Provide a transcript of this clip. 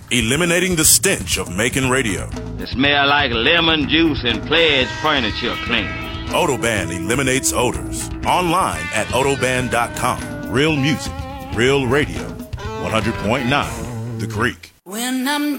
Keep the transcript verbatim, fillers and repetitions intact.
eliminating the stench of making radio. It smell like lemon juice and Pledge furniture clean. Odoban eliminates odors. Online at odoban dot com. Real music, real radio. one hundred point nine The Creek. When I'm